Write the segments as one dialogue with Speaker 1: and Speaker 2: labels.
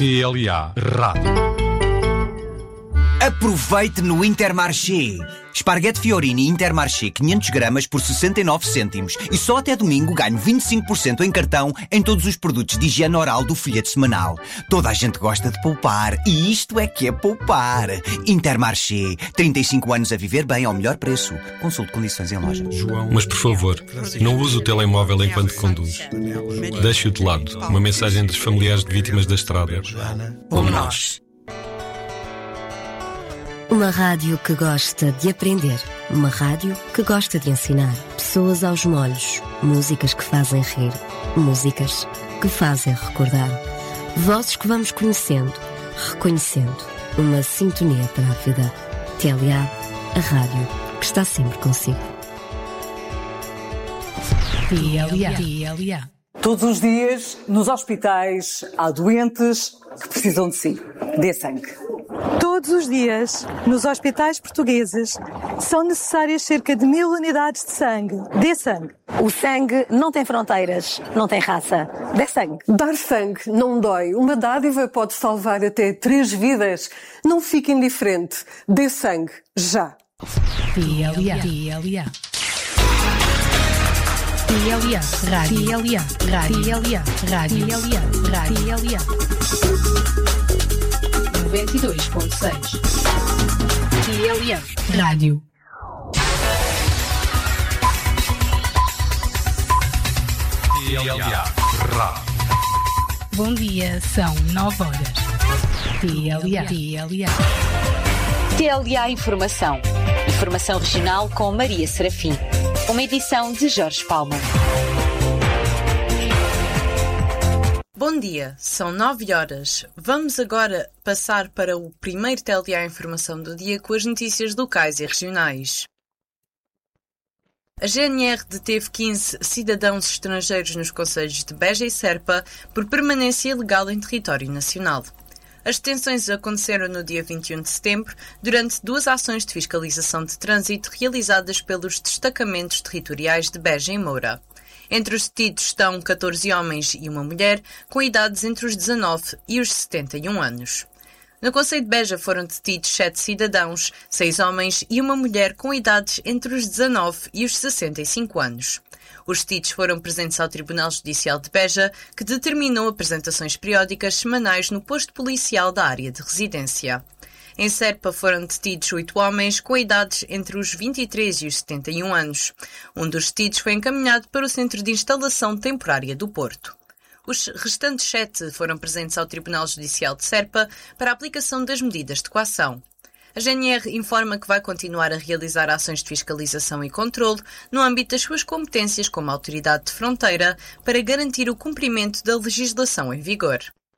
Speaker 1: TLA Rádio.
Speaker 2: Aproveite no Intermarché. Esparguete Fiorini Intermarché 500 gramas por 69 cêntimos. E só até domingo ganho 25% em cartão em todos os produtos de higiene oral do folheto semanal. Toda a gente gosta de poupar. E isto é que é poupar. Intermarché. 35 anos a viver bem ao melhor preço. Consulte condições em loja.
Speaker 1: Mas por favor, não use o telemóvel enquanto conduz. Deixe-o de lado. Uma mensagem dos familiares de vítimas da estrada. Como nós.
Speaker 3: Uma rádio que gosta de aprender. Uma rádio que gosta de ensinar. Pessoas aos molhos. Músicas que fazem rir. Músicas que fazem recordar. Vozes que vamos conhecendo, reconhecendo. Uma sintonia para a vida. TLA, a rádio que está sempre consigo.
Speaker 4: TLA. Todos os dias, nos hospitais, há doentes que precisam de si. Dê sangue.
Speaker 5: Todos os dias, nos hospitais portugueses, são necessárias cerca de 1000 unidades de sangue. Dê sangue.
Speaker 6: O sangue não tem fronteiras, não tem raça. Dê sangue.
Speaker 7: Dar sangue não dói. Uma dádiva pode salvar até 3 vidas. Não fique indiferente. Dê sangue. Já.
Speaker 4: TLA. Rádio. 92.6 TLA Rádio.
Speaker 1: TLA Rádio.
Speaker 4: Bom dia, são 9 horas.
Speaker 8: TLA Informação. Informação regional com Maria Serafim. Uma edição de Jorge Palma.
Speaker 9: Bom dia, são 9 horas. Vamos agora passar para o primeiro TLA Informação do dia com as notícias locais e regionais. A GNR deteve 15 cidadãos estrangeiros nos concelhos de Beja e Serpa por permanência ilegal em território nacional. As detenções aconteceram no dia 21 de setembro, durante 2 ações de fiscalização de trânsito realizadas pelos destacamentos territoriais de Beja e Moura. Entre os detidos estão 14 homens e uma mulher, com idades entre os 19 e os 71 anos. No concelho de Beja foram detidos 7 cidadãos, 6 homens e uma mulher com idades entre os 19 e os 65 anos. Os detidos foram presentes ao Tribunal Judicial de Beja, que determinou apresentações periódicas semanais no posto policial da área de residência. Em Serpa foram detidos 8 homens com idades entre os 23 e os 71 anos. Um dos detidos foi encaminhado para o Centro de Instalação Temporária do Porto. Os restantes 7 foram presentes ao Tribunal Judicial de Serpa para a aplicação das medidas de coação. A GNR informa que vai continuar a realizar ações de fiscalização e controle no âmbito das suas competências como autoridade de fronteira para garantir o cumprimento da legislação em vigor.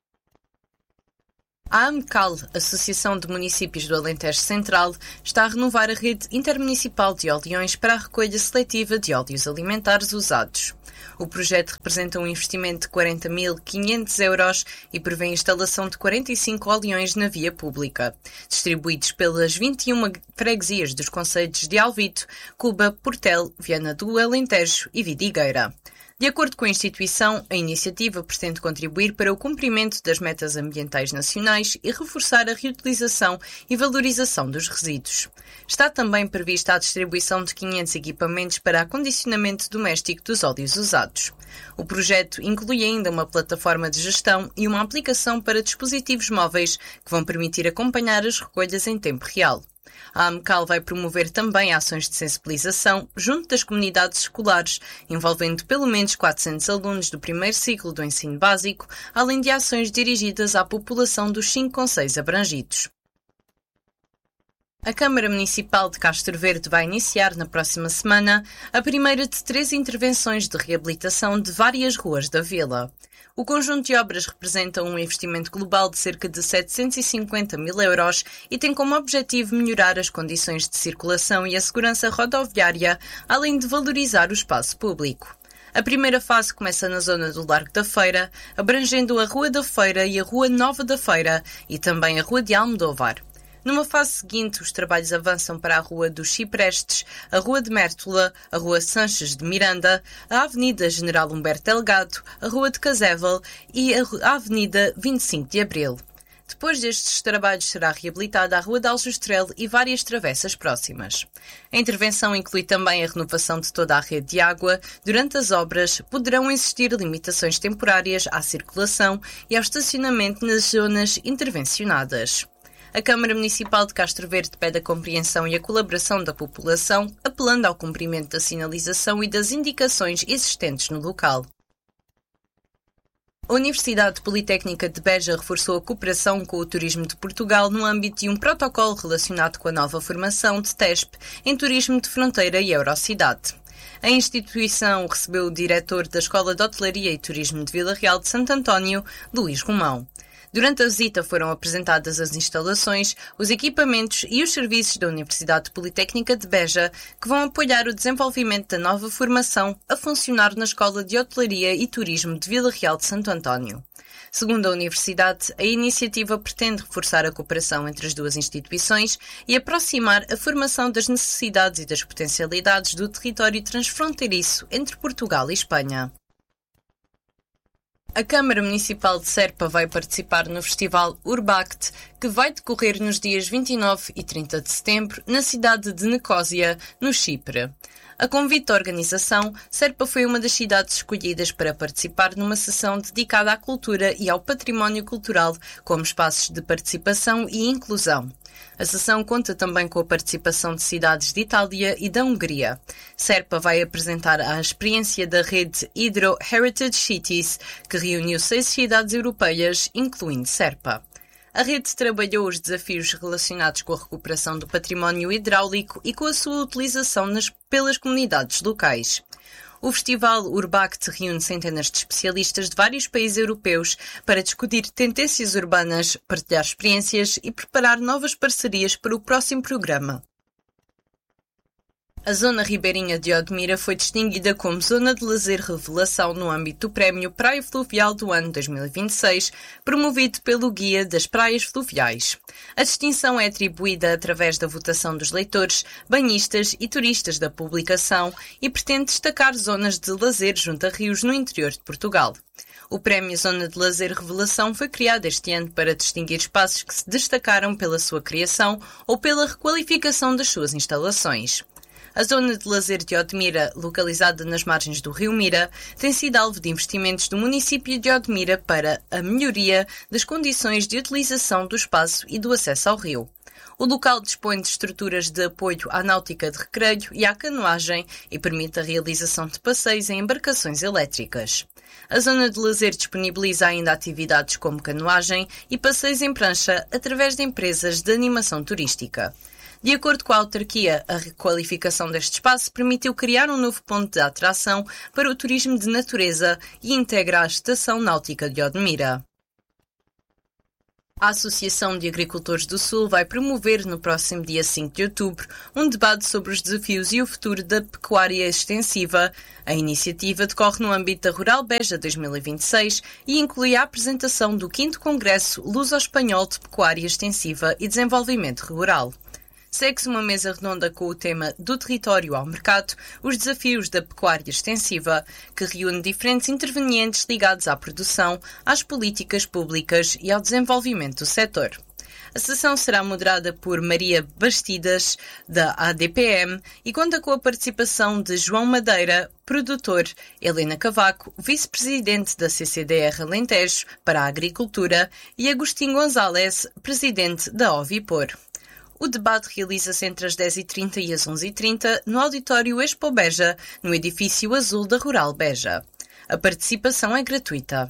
Speaker 9: A AMCAL, Associação de Municípios do Alentejo Central, está a renovar a rede intermunicipal de oleões para a recolha seletiva de óleos alimentares usados. O projeto representa um investimento de 40.500 euros e prevê a instalação de 45 oleões na via pública, distribuídos pelas 21 freguesias dos concelhos de Alvito, Cuba, Portel, Viana do Alentejo e Vidigueira. De acordo com a instituição, a iniciativa pretende contribuir para o cumprimento das metas ambientais nacionais e reforçar a reutilização e valorização dos resíduos. Está também prevista a distribuição de 500 equipamentos para acondicionamento doméstico dos óleos usados. O projeto inclui ainda uma plataforma de gestão e uma aplicação para dispositivos móveis que vão permitir acompanhar as recolhas em tempo real. A AMCAL vai promover também ações de sensibilização junto das comunidades escolares, envolvendo pelo menos 400 alunos do primeiro ciclo do ensino básico, além de ações dirigidas à população dos 5 concelhos abrangidos. A Câmara Municipal de Castro Verde vai iniciar na próxima semana a primeira de 3 intervenções de reabilitação de várias ruas da vila. O conjunto de obras representa um investimento global de cerca de 750 mil euros e tem como objetivo melhorar as condições de circulação e a segurança rodoviária, além de valorizar o espaço público. A primeira fase começa na zona do Largo da Feira, abrangendo a Rua da Feira e a Rua Nova da Feira e também a Rua de Almodóvar. Numa fase seguinte, os trabalhos avançam para a Rua dos Ciprestes, a Rua de Mértola, a Rua Sanches de Miranda, a Avenida General Humberto Delgado, a Rua de Casével e a Avenida 25 de Abril. Depois destes trabalhos será reabilitada a Rua de Aljustrel e várias travessas próximas. A intervenção inclui também a renovação de toda a rede de água. Durante as obras, poderão existir limitações temporárias à circulação e ao estacionamento nas zonas intervencionadas. A Câmara Municipal de Castro Verde pede a compreensão e a colaboração da população, apelando ao cumprimento da sinalização e das indicações existentes no local. A Universidade Politécnica de Beja reforçou a cooperação com o Turismo de Portugal no âmbito de um protocolo relacionado com a nova formação de TESP em Turismo de Fronteira e Eurocidade. A instituição recebeu o diretor da Escola de Hotelaria e Turismo de Vila Real de Santo António, Luís Romão. Durante a visita foram apresentadas as instalações, os equipamentos e os serviços da Universidade Politécnica de Beja, que vão apoiar o desenvolvimento da nova formação a funcionar na Escola de Hotelaria e Turismo de Vila Real de Santo António. Segundo a Universidade, a iniciativa pretende reforçar a cooperação entre as duas instituições e aproximar a formação das necessidades e das potencialidades do território transfronteiriço entre Portugal e Espanha. A Câmara Municipal de Serpa vai participar no Festival Urbact, que vai decorrer nos dias 29 e 30 de setembro, na cidade de Nicósia, no Chipre. A convite da organização, Serpa foi uma das cidades escolhidas para participar numa sessão dedicada à cultura e ao património cultural, como espaços de participação e inclusão. A sessão conta também com a participação de cidades de Itália e da Hungria. Serpa vai apresentar a experiência da rede Hydro Heritage Cities, que reuniu 6 cidades europeias, incluindo Serpa. A rede trabalhou os desafios relacionados com a recuperação do património hidráulico e com a sua utilização pelas comunidades locais. O Festival Urbact reúne centenas de especialistas de vários países europeus para discutir tendências urbanas, partilhar experiências e preparar novas parcerias para o próximo programa. A Zona Ribeirinha de Odmira foi distinguida como Zona de Lazer Revelação no âmbito do Prémio Praia Fluvial do ano 2026, promovido pelo Guia das Praias Fluviais. A distinção é atribuída através da votação dos leitores, banhistas e turistas da publicação e pretende destacar zonas de lazer junto a rios no interior de Portugal. O Prémio Zona de Lazer Revelação foi criado este ano para distinguir espaços que se destacaram pela sua criação ou pela requalificação das suas instalações. A Zona de Lazer de Odmira, localizada nas margens do Rio Mira, tem sido alvo de investimentos do município de Odmira para a melhoria das condições de utilização do espaço e do acesso ao rio. O local dispõe de estruturas de apoio à náutica de recreio e à canoagem e permite a realização de passeios em embarcações elétricas. A Zona de Lazer disponibiliza ainda atividades como canoagem e passeios em prancha através de empresas de animação turística. De acordo com a autarquia, a requalificação deste espaço permitiu criar um novo ponto de atração para o turismo de natureza e integra a Estação Náutica de Odmira. A Associação de Agricultores do Sul vai promover no próximo dia 5 de outubro um debate sobre os desafios e o futuro da pecuária extensiva. A iniciativa decorre no âmbito da Rural Beja 2026 e inclui a apresentação do 5º Congresso Luso-Espanhol de Pecuária Extensiva e Desenvolvimento Rural. Segue-se uma mesa redonda com o tema Do Território ao Mercado, os desafios da pecuária extensiva, que reúne diferentes intervenientes ligados à produção, às políticas públicas e ao desenvolvimento do setor. A sessão será moderada por Maria Bastidas, da ADPM, e conta com a participação de João Madeira, produtor, Helena Cavaco, vice-presidente da CCDR Alentejo para a Agricultura, e Agostinho Gonzalez, presidente da Ovipor. O debate realiza-se entre as 10h30 e as 11h30 no Auditório Expo Beja, no edifício azul da Rural Beja. A participação é gratuita.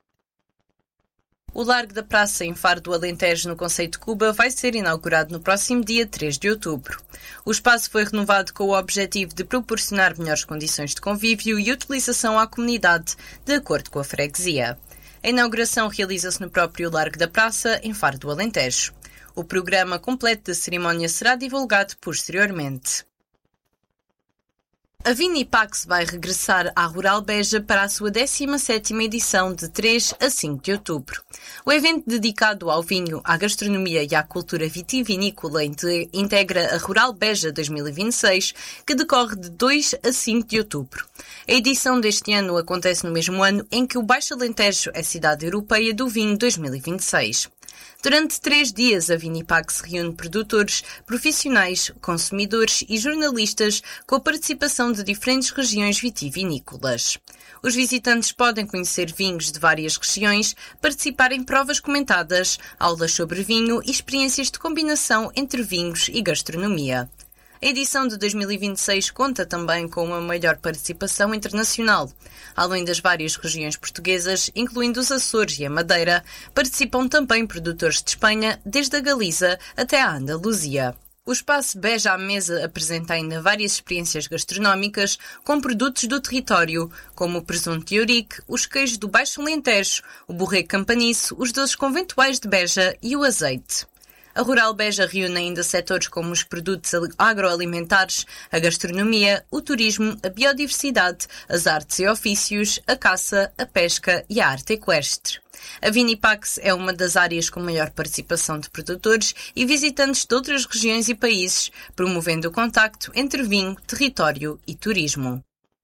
Speaker 9: O Largo da Praça em Faro do Alentejo, no concelho de Cuba, vai ser inaugurado no próximo dia 3 de outubro. O espaço foi renovado com o objetivo de proporcionar melhores condições de convívio e utilização à comunidade, de acordo com a freguesia. A inauguração realiza-se no próprio Largo da Praça, em Faro do Alentejo. O programa completo da cerimónia será divulgado posteriormente. A Vinipax vai regressar à Rural Beja para a sua 17ª edição de 3 a 5 de outubro. O evento dedicado ao vinho, à gastronomia e à cultura vitivinícola integra a Rural Beja 2026, que decorre de 2 a 5 de outubro. A edição deste ano acontece no mesmo ano em que o Baixo Alentejo é Cidade Europeia do Vinho 2026. Durante 3 dias, a Vinipax reúne produtores, profissionais, consumidores e jornalistas com a participação de diferentes regiões vitivinícolas. Os visitantes podem conhecer vinhos de várias regiões, participar em provas comentadas, aulas sobre vinho e experiências de combinação entre vinhos e gastronomia. A edição de 2026 conta também com uma maior participação internacional. Além das várias regiões portuguesas, incluindo os Açores e a Madeira, participam também produtores de Espanha, desde a Galiza até a Andaluzia. O espaço Beja à Mesa apresenta ainda várias experiências gastronómicas com produtos do território, como o presunto de Ourique, os queijos do Baixo Alentejo, o borrego campaniço, os doces conventuais de Beja e o azeite. A Rural Beja reúne ainda setores como os produtos agroalimentares, a gastronomia, o turismo, a biodiversidade, as artes e ofícios, a caça, a pesca e a arte equestre. A Vinipax é uma das áreas com maior participação de produtores e visitantes de outras regiões e países, promovendo o contacto entre vinho, território e turismo.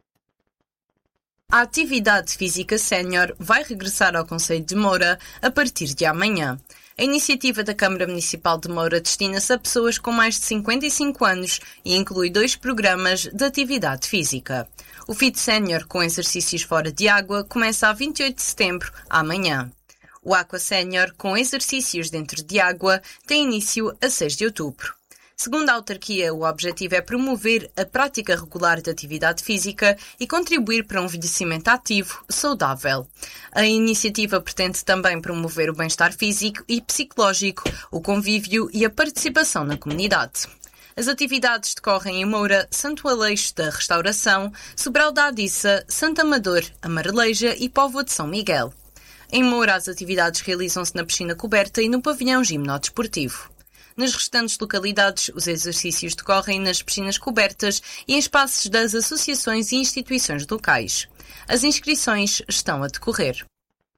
Speaker 9: A atividade física sénior vai regressar ao concelho de Moura a partir de amanhã. A iniciativa da Câmara Municipal de Moura destina-se a pessoas com mais de 55 anos e inclui 2 programas de atividade física. O Fit Sénior, com exercícios fora de água, começa a 28 de setembro, amanhã. O Aqua Sénior, com exercícios dentro de água, tem início a 6 de outubro. Segundo a autarquia, o objetivo é promover a prática regular de atividade física e contribuir para um envelhecimento ativo, saudável. A iniciativa pretende também promover o bem-estar físico e psicológico, o convívio e a participação na comunidade. As atividades decorrem em Moura, Santo Aleixo da Restauração, Sobral da Adissa, Santo Amador, Amareleja e Póvoa de São Miguel. Em Moura, as atividades realizam-se na piscina coberta e no pavilhão gimnodesportivo. Nas restantes localidades, os exercícios decorrem nas piscinas cobertas e em espaços das associações e instituições locais. As inscrições estão a decorrer.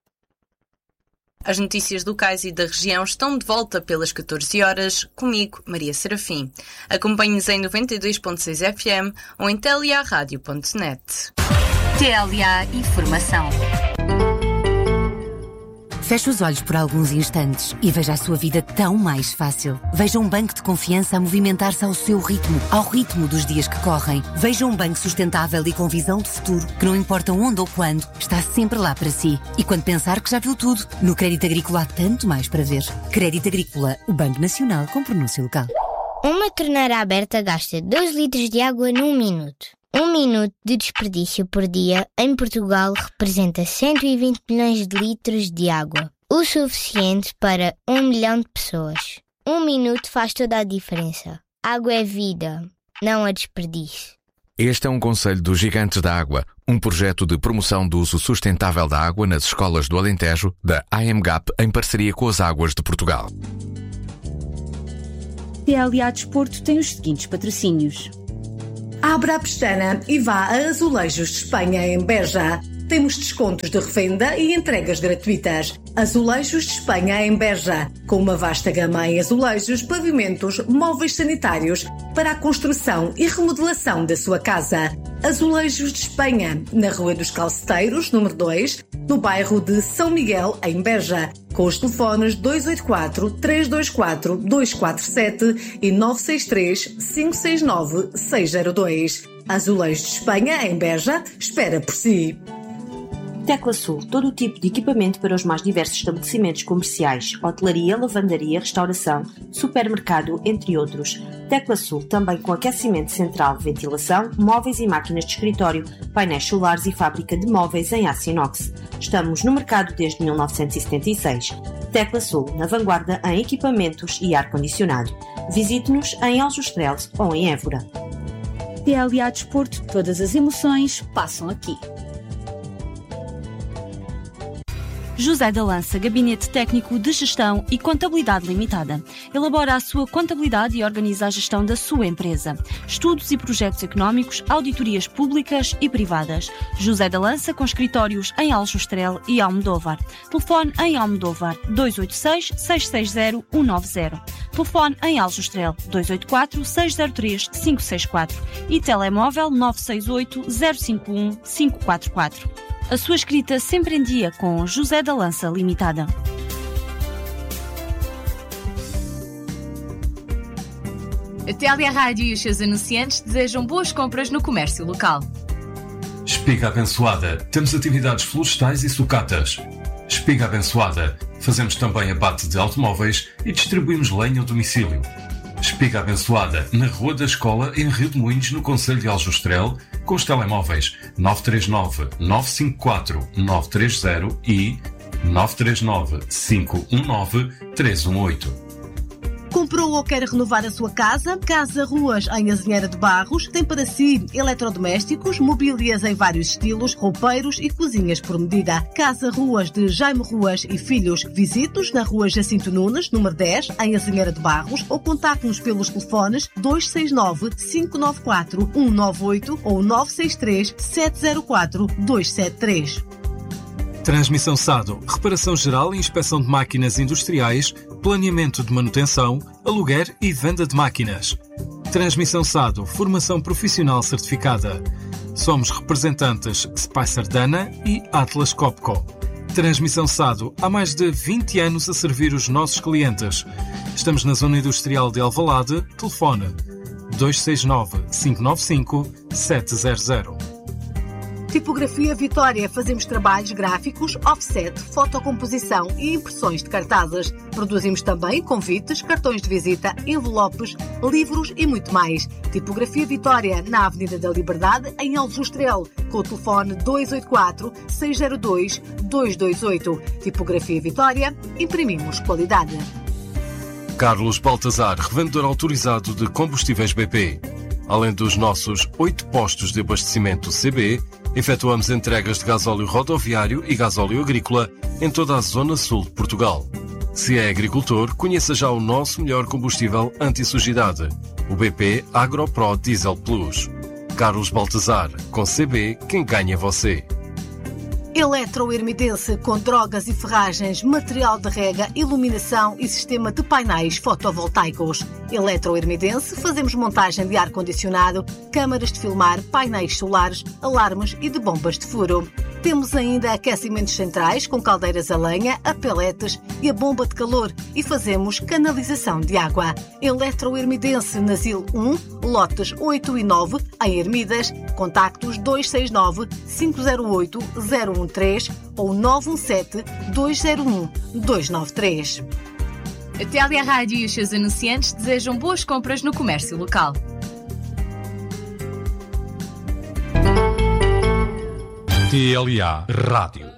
Speaker 9: As notícias locais e da região estão de volta pelas 14 horas, comigo, Maria Serafim. Acompanhe-nos em 92.6 FM ou em teliaradio.net.
Speaker 8: TLA Informação.
Speaker 10: Feche os olhos por alguns instantes e veja a sua vida tão mais fácil. Veja um banco de confiança a movimentar-se ao seu ritmo, ao ritmo dos dias que correm. Veja um banco sustentável e com visão de futuro, que não importa onde ou quando, está sempre lá para si. E quando pensar que já viu tudo, no Crédito Agrícola há tanto mais para ver. Crédito Agrícola, o Banco Nacional com pronúncia local.
Speaker 11: Uma torneira aberta gasta 2 litros de água num minuto. 1 minuto de desperdício por dia em Portugal representa 120 milhões de litros de água, o suficiente para 1 milhão de pessoas. 1 minuto faz toda a diferença. Água é vida, não a desperdício.
Speaker 12: Este é um conselho dos Gigantes da Água, um projeto de promoção do uso sustentável da água nas escolas do Alentejo, da AMGAP, em parceria com as Águas de Portugal.
Speaker 13: TLA Desporto tem os seguintes patrocínios.
Speaker 7: Abra a pestana e vá a Azulejos de Espanha, em Beja. Temos descontos de revenda e entregas gratuitas. Azulejos de Espanha, em Beja, com uma vasta gama em azulejos, pavimentos, móveis sanitários para a construção e remodelação da sua casa. Azulejos de Espanha, na Rua dos Calceteiros, número 2, no bairro de São Miguel, em Beja, com os telefones 284-324-247 e 963-569-602. Azulejos de Espanha, em Beja, espera por si.
Speaker 13: Tecla Sul, todo o tipo de equipamento para os mais diversos estabelecimentos comerciais, hotelaria, lavandaria, restauração, supermercado, entre outros. Tecla Sul, também com aquecimento central, ventilação, móveis e máquinas de escritório, painéis solares e fábrica de móveis em aço inox. Estamos no mercado desde 1976. Tecla Sul, na vanguarda em equipamentos e ar-condicionado. Visite-nos em Aljustrel ou em Évora. TLA Desporto, todas as emoções passam aqui.
Speaker 14: José da Lança, Gabinete Técnico de Gestão e Contabilidade Limitada. Elabora a sua contabilidade e organiza a gestão da sua empresa. Estudos e projetos económicos, auditorias públicas e privadas. José da Lança, com escritórios em Aljustrel e Almodóvar. Telefone em Almodóvar 286-660-190. Telefone em Aljustrel 284-603-564 e telemóvel 968-051-544. A sua escrita sempre em dia com José da Lança Limitada.
Speaker 8: A Télia Rádio e os seus anunciantes desejam boas compras no comércio local.
Speaker 1: Espiga Abençoada. Temos atividades florestais e sucatas. Espiga Abençoada. Fazemos também abate de automóveis e distribuímos lenha ao domicílio. Espiga Abençoada, na Rua da Escola, em Rio de Moinhos, no concelho de Aljustrel, com os telemóveis 939-954-930 e 939-519-318.
Speaker 7: Comprou ou quer renovar a sua casa? Casa Ruas, em Azinheira de Barros, tem para si eletrodomésticos, mobílias em vários estilos, roupeiros e cozinhas por medida. Casa Ruas de Jaime Ruas e Filhos. Visite-nos na Rua Jacinto Nunes, número 10, em Azinheira de Barros, ou contacte-nos pelos telefones 269-594-198 ou 963-704-273.
Speaker 15: Transmissão SADO, reparação geral e inspeção de máquinas industriais, planeamento de manutenção, aluguer e venda de máquinas. Transmissão SADO, formação profissional certificada. Somos representantes Spicer Dana e Atlas Copco. Transmissão SADO, há mais de 20 anos a servir os nossos clientes. Estamos na zona industrial de Alvalade, telefone 269-595-700.
Speaker 7: Tipografia Vitória. Fazemos trabalhos gráficos, offset, fotocomposição e impressões de cartazes. Produzimos também convites, cartões de visita, envelopes, livros e muito mais. Tipografia Vitória, na Avenida da Liberdade, em Aljustrel, com o telefone 284-602-228. Tipografia Vitória, imprimimos qualidade.
Speaker 1: Carlos Baltazar, revendedor autorizado de combustíveis BP. Além dos nossos 8 postos de abastecimento CB, efetuamos entregas de gasóleo rodoviário e gasóleo agrícola em toda a zona sul de Portugal. Se é agricultor, conheça já o nosso melhor combustível anti-sujidade, o BP AgroPro Diesel Plus. Carlos Baltazar, com CB, quem ganha é você.
Speaker 7: Eletrohermidense, com drogas e ferragens, material de rega, iluminação e sistema de painéis fotovoltaicos. Eletrohermidense, fazemos montagem de ar-condicionado, câmaras de filmar, painéis solares, alarmes e de bombas de furo. Temos ainda aquecimentos centrais com caldeiras a lenha, a peletes e a bomba de calor e fazemos canalização de água. Eletrohermidense, Nasil 1, lotes 8 e 9, em Hermidas, contactos 269-508-013 ou 917-201-293.
Speaker 8: A Télia Rádio e os seus anunciantes desejam boas compras no comércio local.
Speaker 1: TLA Rádio.